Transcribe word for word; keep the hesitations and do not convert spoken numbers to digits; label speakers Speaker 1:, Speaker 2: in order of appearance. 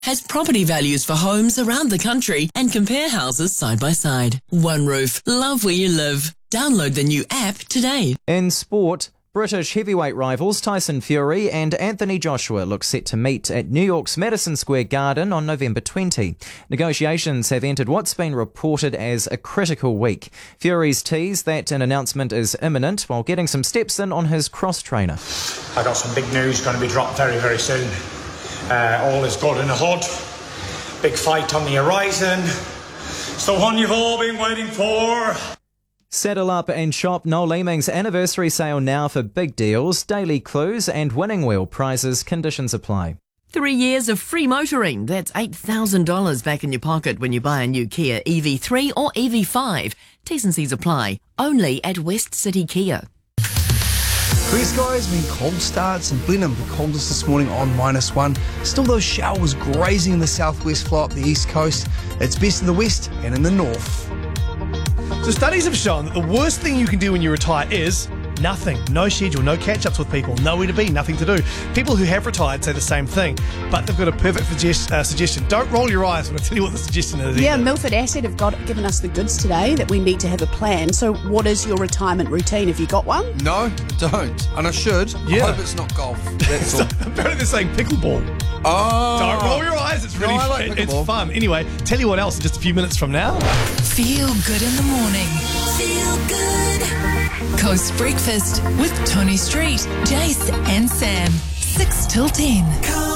Speaker 1: has property values for homes around the country and compare houses side by side. One Roof, love where you live. Download the new app today.
Speaker 2: In sport, British heavyweight rivals Tyson Fury and Anthony Joshua look set to meet at New York's Madison Square Garden on November twentieth. Negotiations have entered what's been reported as a critical week. Fury's teased that an announcement is imminent while getting some steps in on his cross-trainer.
Speaker 3: I got some big news going to be dropped very, very soon. Uh, all is good in the hood. Big fight on the horizon. It's the one you've all been waiting for.
Speaker 2: Saddle up and shop Noel Leeming's anniversary sale now for big deals, daily clues and winning wheel prizes. Conditions apply.
Speaker 1: Three years of free motoring. That's eight thousand dollars back in your pocket when you buy a new Kia E V three or E V five. T's and C's apply. Only at West City Kia.
Speaker 4: Clear skies mean cold starts, and Blenheim the coldest this morning on minus one. Still those showers grazing in the southwest, flow up the east coast. It's best in the west and in the north.
Speaker 5: So studies have shown that the worst thing you can do when you retire is nothing. No schedule, no catch-ups with people, nowhere to be, nothing to do. People who have retired say the same thing, but they've got a perfect suggest, uh, suggestion. Don't roll your eyes when I tell you what the suggestion is.
Speaker 6: Yeah,
Speaker 5: either.
Speaker 6: Milford Asset have got given us the goods today that we need to have a plan. So what is your retirement routine? Have you got one?
Speaker 4: No, don't. And I should.
Speaker 5: Yeah.
Speaker 4: I hope it's not golf. That's all.
Speaker 5: Apparently they're saying pickleball.
Speaker 4: Oh.
Speaker 5: Don't roll your eyes. It's really
Speaker 4: No, I like
Speaker 5: fun. It's
Speaker 4: pickleball.
Speaker 5: fun. Anyway, tell you what else in just a few minutes from now.
Speaker 7: Feel good in the morning. Feel good. Coast Breakfast with Tony Street, Jace and Sam. six till ten.